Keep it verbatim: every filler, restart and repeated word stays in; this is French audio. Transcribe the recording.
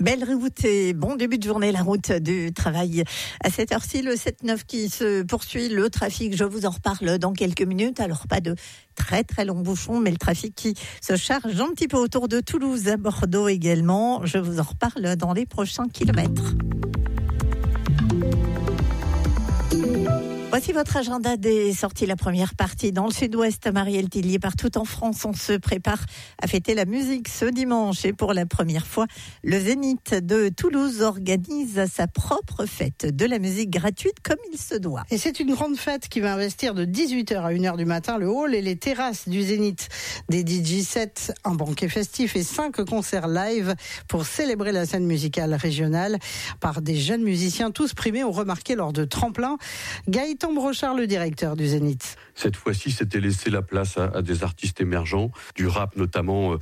Belle route et bon début de journée, la route du travail. À cette heure-ci, le sept neuf qui se poursuit, le trafic, je vous en reparle dans quelques minutes. Alors pas de très très longs bouchons, mais le trafic qui se charge un petit peu autour de Toulouse, à Bordeaux également. Je vous en reparle dans les prochains kilomètres. Voici votre agenda des sorties, la première partie. Dans le sud-ouest, Marielle Tillier, partout en France, on se prépare à fêter la musique ce dimanche. Et pour la première fois, le Zénith de Toulouse organise sa propre fête de la musique gratuite comme il se doit. Et c'est une grande fête qui va investir de dix-huit heures à une heure du matin le hall et les terrasses du Zénith. Des D J sets, un banquet festif et cinq concerts live pour célébrer la scène musicale régionale par des jeunes musiciens, tous primés ou remarqués lors de tremplins. Gaëtan Brochard, le directeur du Zénith. Cette fois-ci, c'était laisser la place à, à des artistes émergents, du rap notamment, euh,